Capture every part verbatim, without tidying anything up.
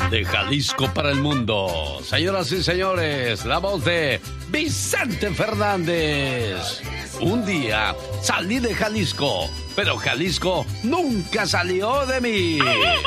de Jalisco para el mundo. Señoras y señores, la voz de Vicente Fernández. Un día salí de Jalisco, pero Jalisco nunca salió de mí.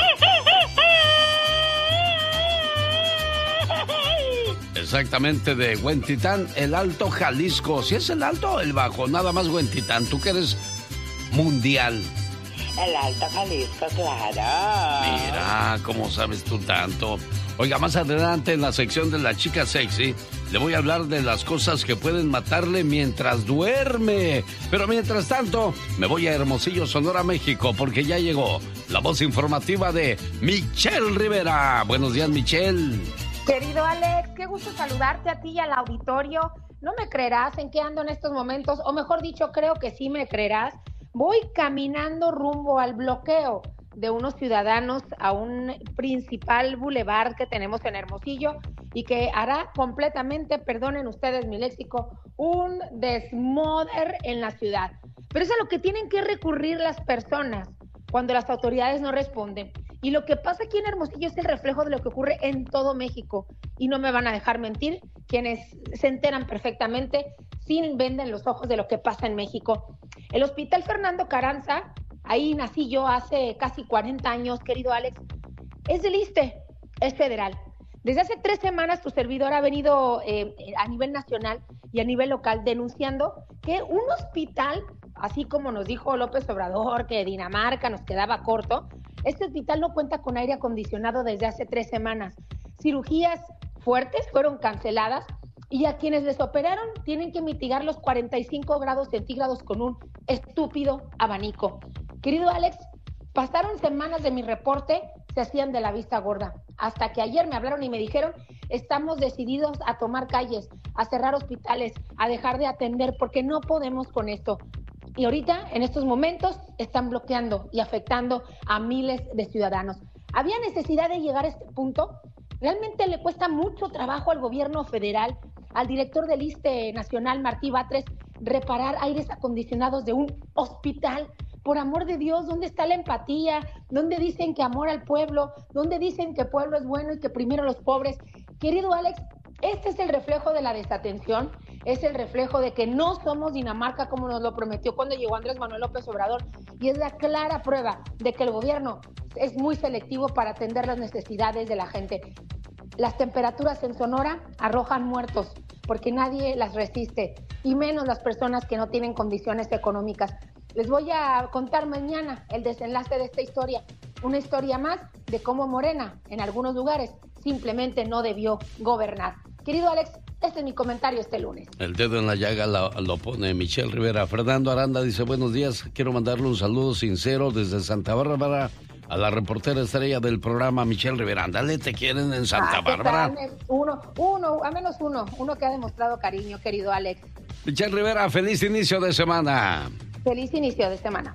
Exactamente, de Huentitán, el Alto Jalisco. Si es el Alto o el Bajo, nada más Huentitán. Tú que eres mundial. El Alto Jalisco, claro. Mira, ¿cómo sabes tú tanto? Oiga, más adelante en la sección de la chica sexy, le voy a hablar de las cosas que pueden matarle mientras duerme. Pero mientras tanto, me voy a Hermosillo, Sonora, México, porque ya llegó la voz informativa de Michelle Rivera. Buenos días, Michelle. Querido Alex, qué gusto saludarte a ti y al auditorio. No me creerás en qué ando en estos momentos, o mejor dicho, creo que sí me creerás. Voy caminando rumbo al bloqueo de unos ciudadanos a un principal bulevar que tenemos en Hermosillo y que hará completamente, perdonen ustedes mi léxico, un desmoder en la ciudad. Pero es a lo que tienen que recurrir las personas cuando las autoridades no responden. Y lo que pasa aquí en Hermosillo es el reflejo de lo que ocurre en todo México. Y no me van a dejar mentir quienes se enteran perfectamente, sin venden los ojos de lo que pasa en México. El Hospital Fernando Carranza, ahí nací yo hace casi cuarenta años, querido Alex, es del ISSSTE, es federal. Desde hace tres semanas tu servidor ha venido eh, a nivel nacional y a nivel local denunciando que un hospital, así como nos dijo López Obrador, que Dinamarca nos quedaba corto, este hospital no cuenta con aire acondicionado desde hace tres semanas. Cirugías fuertes fueron canceladas y a quienes les operaron tienen que mitigar los cuarenta y cinco grados centígrados con un estúpido abanico. Querido Alex, pasaron semanas de mi reporte, se hacían de la vista gorda, hasta que ayer me hablaron y me dijeron, estamos decididos a tomar calles, a cerrar hospitales, a dejar de atender, porque no podemos con esto. Y ahorita, en estos momentos, están bloqueando y afectando a miles de ciudadanos. ¿Había necesidad de llegar a este punto? Realmente le cuesta mucho trabajo al gobierno federal, al director del ISSSTE Nacional, Martí Batres, reparar aires acondicionados de un hospital. Por amor de Dios, ¿dónde está la empatía? ¿Dónde dicen que amor al pueblo? ¿Dónde dicen que el pueblo es bueno y que primero los pobres? Querido Alex, este es el reflejo de la desatención, es el reflejo de que no somos Dinamarca como nos lo prometió cuando llegó Andrés Manuel López Obrador, y es la clara prueba de que el gobierno es muy selectivo para atender las necesidades de la gente. Las temperaturas en Sonora arrojan muertos porque nadie las resiste, y menos las personas que no tienen condiciones económicas. Les voy a contar mañana el desenlace de esta historia, una historia más de cómo Morena, en algunos lugares, simplemente no debió gobernar. Querido Alex, este es mi comentario este lunes. El dedo en la llaga lo, lo pone Michelle Rivera. Fernando Aranda dice, buenos días, quiero mandarle un saludo sincero desde Santa Bárbara a la reportera estrella del programa, Michelle Rivera. Ándale, te quieren en Santa ah, Bárbara. Uno, uno, a menos uno, uno que ha demostrado cariño, querido Alex. Michelle Rivera, feliz inicio de semana. Feliz inicio de semana.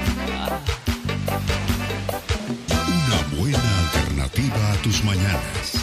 Una buena alternativa a tus mañanas.